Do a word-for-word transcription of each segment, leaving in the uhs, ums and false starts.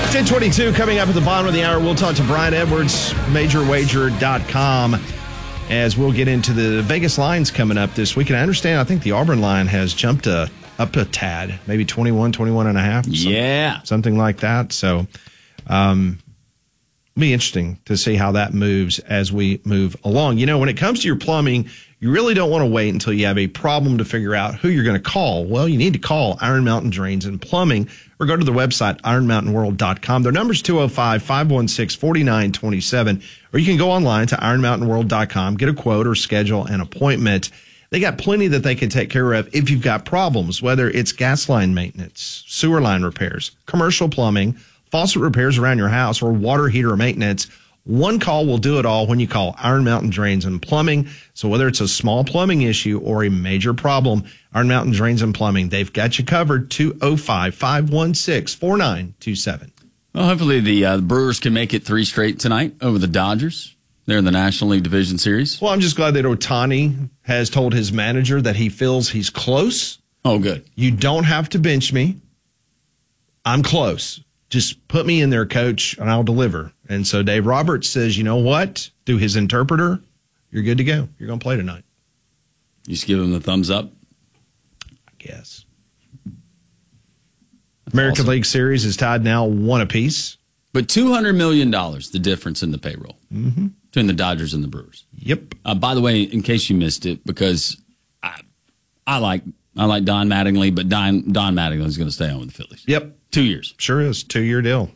ten twenty-two coming up at the bottom of the hour. We'll talk to Brian Edwards, major wager dot com, as we'll get into the Vegas lines coming up this week. And I understand, I think the Auburn line has jumped a, up a tad, maybe twenty-one, twenty-one and a half. Yeah. Something, something like that. So um, it'll be interesting to see how that moves as we move along. You know, when it comes to your plumbing, you really don't want to wait until you have a problem to figure out who you're going to call. Well, you need to call Iron Mountain Drains and Plumbing or go to their website, iron mountain world dot com. Their number is two oh five, five one six, four nine two seven, or you can go online to iron mountain world dot com, get a quote or schedule an appointment. They got plenty that they can take care of if you've got problems, whether it's gas line maintenance, sewer line repairs, commercial plumbing, faucet repairs around your house, or water heater maintenance. One call will do it all when you call Iron Mountain Drains and Plumbing. So whether it's a small plumbing issue or a major problem, Iron Mountain Drains and Plumbing, they've got you covered. two oh five, five one six, four nine two seven. Well, hopefully the uh, Brewers can make it three straight tonight over the Dodgers. They're in the National League Division Series. Well, I'm just glad that Ohtani has told his manager that he feels he's close. Oh, good. You don't have to bench me. I'm close. Just put me in there, coach, and I'll deliver. And so Dave Roberts says, you know what? Through his interpreter, you're good to go. You're going to play tonight. You just give him the thumbs up? I guess. That's American awesome. League Series is tied now one apiece. But two hundred million dollars, the difference in the payroll Mm-hmm. between the Dodgers and the Brewers. Yep. Uh, by the way, in case you missed it, because I, I like I like Don Mattingly, but Don, Don Mattingly is going to stay on with the Phillies. Yep. Two years. Sure is. Two-year deal.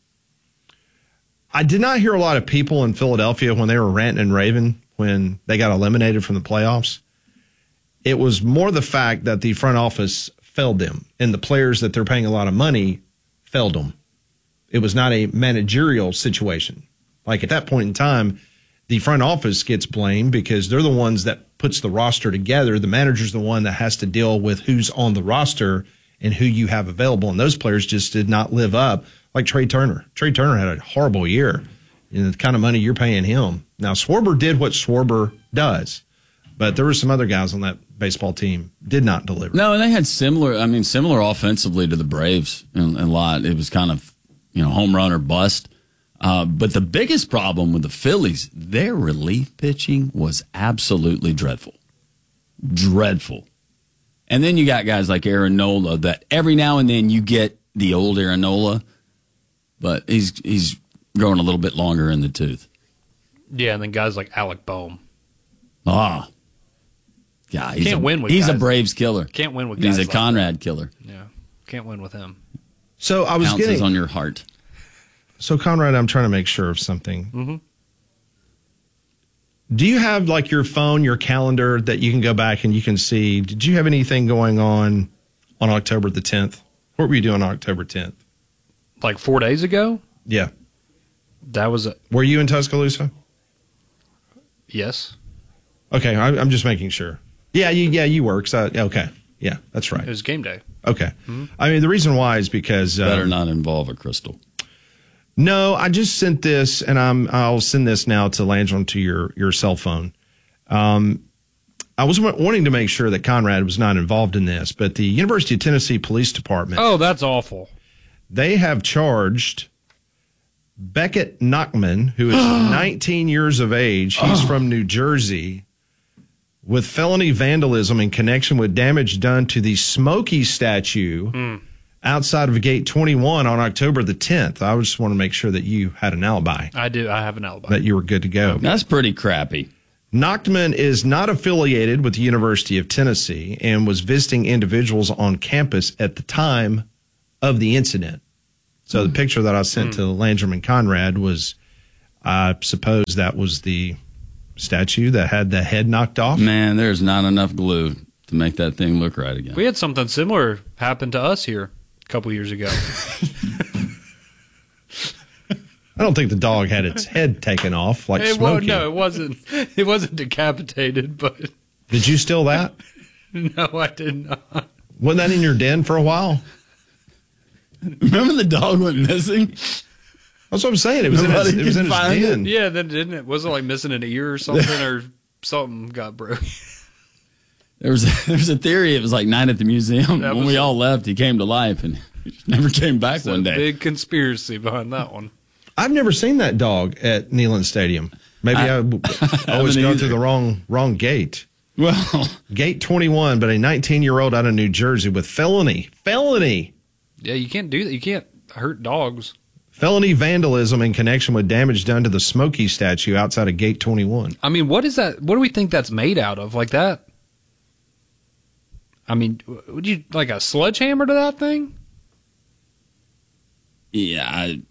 I did not hear a lot of people in Philadelphia when they were ranting and raving when they got eliminated from the playoffs. It was more the fact that the front office failed them, and the players that they're paying a lot of money failed them. It was not a managerial situation. Like at that point in time, the front office gets blamed because they're the ones that puts the roster together. The manager's the one that has to deal with who's on the roster and who you have available. And those players just did not live up, like Trey Turner. Trey Turner had a horrible year. You know, the kind of money you're paying him. Now, Schwarber did what Schwarber does, but there were some other guys on that baseball team did not deliver. No, and they had similar, I mean, similar offensively to the Braves in, in a lot. It was kind of, you know, home run or bust. Uh, but the biggest problem with the Phillies, their relief pitching was absolutely dreadful. Dreadful. And then you got guys like Aaron Nola that every now and then you get the old Aaron Nola, but he's he's growing a little bit longer in the tooth. Yeah, and then guys like Alec Boehm. Ah. Yeah, he's Can't a, win with He's guys. a Braves killer. Can't win with guys He's a like Conrad that. killer. Yeah, can't win with him. So I was Pounces getting on your heart. So Conrad, I'm trying to make sure of something. Mm-hmm. Do you have like your phone, your calendar that you can go back and you can see? Did you have anything going on on October the tenth? What were you doing on October tenth? Like four days ago? Yeah. That was a Were you in Tuscaloosa? yes. Okay, I, I'm just making sure. Yeah, you yeah you were. 'Cause I, okay, yeah, that's right. It was game day. Okay, Mm-hmm. I mean the reason why is because um, Better not involve a crystal. No, I just sent this, and I'm I'll send this now to Landrum to your your cell phone. Um, I was w- wanting to make sure that Conrad was not involved in this, but the University of Tennessee Police Department, Oh, that's awful. they have charged Beckett Nachman, who is nineteen years of age. He's from New Jersey, with felony vandalism in connection with damage done to the Smokey statue Mm. outside of Gate twenty-one on October the tenth. I just want to make sure that you had an alibi, I do. I have an alibi. that you were good to go. That's pretty crappy. Nachman is not affiliated with the University of Tennessee and was visiting individuals on campus at the time of the incident. So the picture that I sent Mm. to Landrum and Conrad was, I suppose that was the statue that had the head knocked off. Man, there's not enough glue to make that thing look right again. We had something similar happen to us here a couple years ago. I don't think the dog had its head taken off like It wa- Smokey. no, it wasn't. It wasn't decapitated, but Did you steal that? no, I did not. Wasn't that in your den for a while? Remember the dog went missing? That's what I'm saying. It was in his, Nobody it was in could his find den. Yeah, then didn't it? Wasn't it like missing an ear or something, or something got broke? There was a, there was a theory it was like Night at the Museum. That When was we it. all left, he came to life and Never came back It's a one day. big conspiracy behind that one. I've never seen that dog at Neyland Stadium. Maybe I, I always haven't go either. through the wrong wrong gate. Well, Gate twenty-one, but a nineteen-year-old out of New Jersey with felony, felony, Yeah, you can't do that. You can't hurt dogs. felony vandalism in connection with damage done to the Smokey statue outside of Gate twenty-one. I mean, what is that? What do we think that's made out of? Like that? I mean, would you like a sledgehammer to that thing? yeah, I,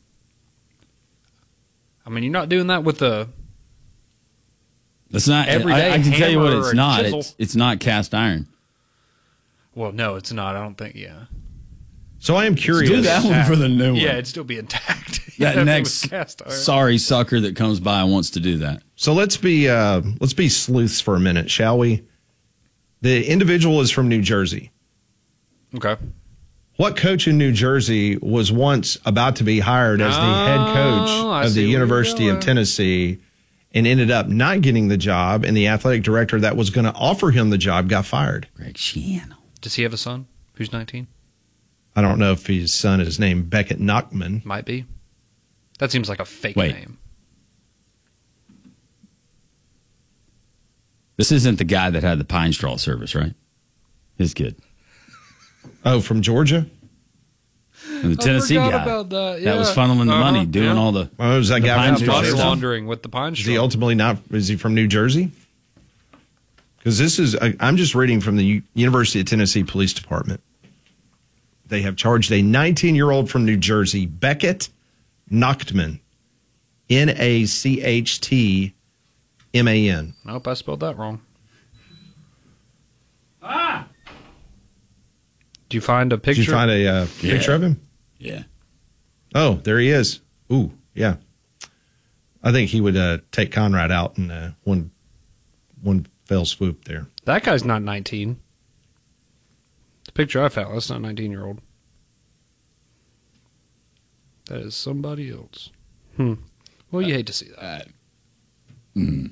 I mean, you're not doing that with a. it's not. Everyday I, I can tell you what hammer it's or a not. chisel. It's, it's not cast iron. Well, no, it's not. I don't think. Yeah. So I am curious. Do that one for the new one. Yeah, it'd still be intact. That If it next was cast iron. sorry sucker that comes by wants to do that. So let's be uh, let's be sleuths for a minute, shall we? The individual is from New Jersey. Okay. What coach in New Jersey was once about to be hired as the head coach Oh, I of see the where you're University of going. Tennessee and ended up not getting the job, and the athletic director that was going to offer him the job got fired? Greg Schiano. Does he have a son who's nineteen? I don't know if his son is named Beckett Nachman. Might be. That seems like a fake Wait. name. This isn't the guy that had the pine straw service, right? His kid. Oh, from Georgia? And the Tennessee forgot guy about that, that was yeah. funneling the Uh-huh, money, doing yeah. all the. Oh, was that The guy pine from New straw Money Jersey? stuff. laundering with the pine Is straw. he ultimately not? Is he from New Jersey? Because this is, I- I'm just reading from the U- University of Tennessee Police Department. They have charged a nineteen-year-old from New Jersey, Beckett Nachtman, N A C H T M A N. Nope, I spelled that wrong. Ah! Did you find a Did picture? you find a uh, Yeah. picture of him? Yeah. Oh, there he is. Ooh, yeah. I think he would uh, take Conrad out in uh, one one fell swoop there. That guy's not nineteen. The picture I found, that's not a nineteen-year-old. That is somebody else. Hmm. Well, you hate to see that. Mm.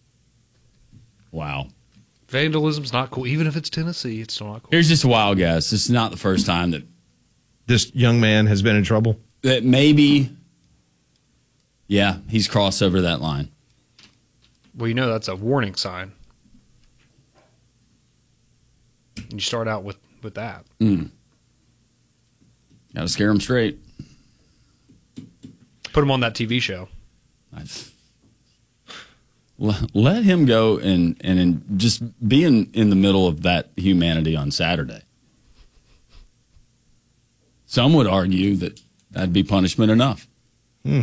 Wow. Vandalism's not cool. Even if it's Tennessee, it's still not cool. Here's just a wild guess. This is not the first time that This young man has been in trouble. that maybe, yeah, he's crossed over that line. Well, you know that's a warning sign. You start out with, with that. Mm. Got to scare him straight. Put him on that T V show. I've, let, let him go and and in, just be in, in the middle of that humanity on Saturday. Some would argue that that'd be punishment enough. Hmm.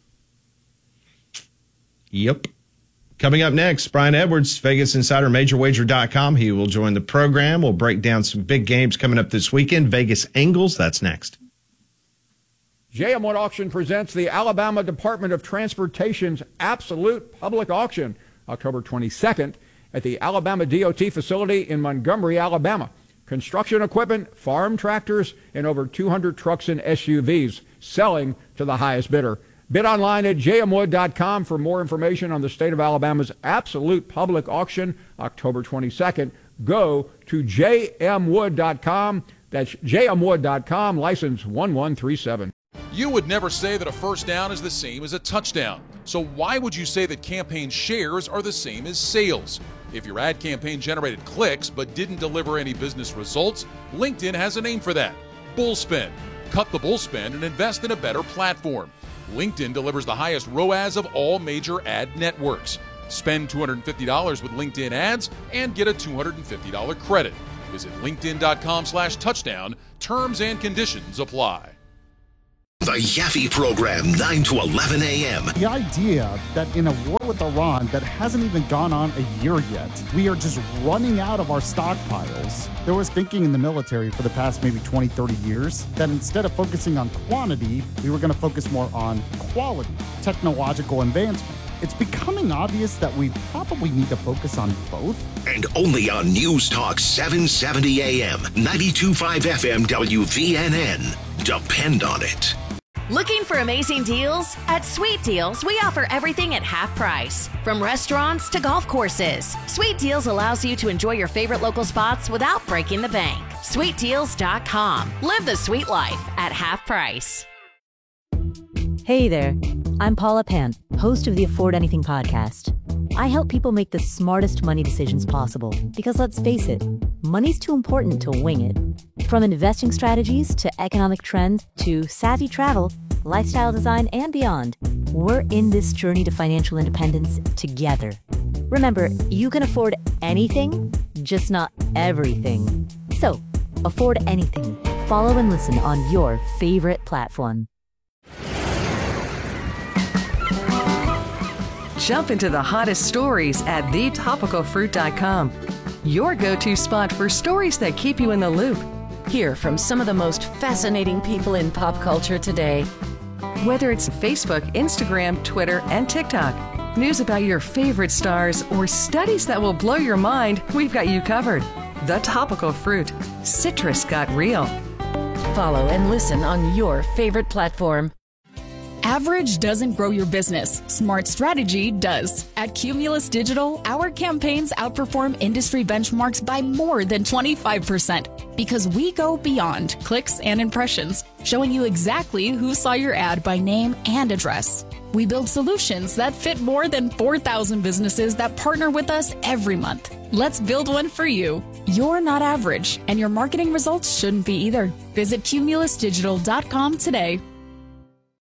Yep. Coming up next, Brian Edwards, Vegas Insider, Major Wager dot com. He will join the program. We'll break down some big games coming up this weekend. Vegas Angles, that's next. J M one Auction presents the Alabama Department of Transportation's Absolute Public Auction, October twenty-second, at the Alabama D O T facility in Montgomery, Alabama. Construction equipment, farm tractors, and over two hundred trucks and S U Vs selling to the highest bidder. Bid online at J M wood dot com for more information on the state of Alabama's Absolute Public Auction, October twenty-second. Go to J M wood dot com. That's J M wood dot com, license one one three seven. You would never say that a first down is the same as a touchdown. So why would you say that campaign shares are the same as sales? If your ad campaign generated clicks but didn't deliver any business results, LinkedIn has a name for that: Bullspend. Cut the bullspend and invest in a better platform. LinkedIn delivers the highest R O A S of all major ad networks. Spend two hundred fifty dollars with LinkedIn ads and get a two hundred fifty dollars credit. Visit linkedin dot com slash touchdown. Terms and conditions apply. The Yaffe Program, nine to eleven a.m. The idea that in a war with Iran that hasn't even gone on a year yet, we are just running out of our stockpiles. There was thinking in the military for the past maybe twenty, thirty years that instead of focusing on quantity, we were going to focus more on quality, technological advancement. It's becoming obvious that we probably need to focus on both. And only on News Talk seven seventy a.m., ninety-two point five F M W V N N. Depend on it. Looking for amazing deals? At Sweet Deals, we offer everything at half price. From restaurants to golf courses, Sweet Deals allows you to enjoy your favorite local spots without breaking the bank. sweet deals dot com. Live the sweet life at half price. Hey there, I'm Paula Pant, host of the Afford Anything podcast. I help people make the smartest money decisions possible because, let's face it, money's too important to wing it. From investing strategies to economic trends to savvy travel, lifestyle design, and beyond, we're in this journey to financial independence together. Remember, you can afford anything, just not everything. So, afford anything. Follow and listen on your favorite platform. Jump into the hottest stories at the topical fruit dot com. Your go-to spot for stories that keep you in the loop. Hear from some of the most fascinating people in pop culture today. Whether it's Facebook, Instagram, Twitter, and TikTok, news about your favorite stars, or studies that will blow your mind, we've got you covered. The Topical Fruit. Citrus got real. Follow and listen on your favorite platform. Average doesn't grow your business. Smart strategy does. At Cumulus Digital, our campaigns outperform industry benchmarks by more than twenty-five percent because we go beyond clicks and impressions, showing you exactly who saw your ad by name and address. We build solutions that fit more than four thousand businesses that partner with us every month. Let's build one for you. You're not average, and your marketing results shouldn't be either. Visit cumulus digital dot com today.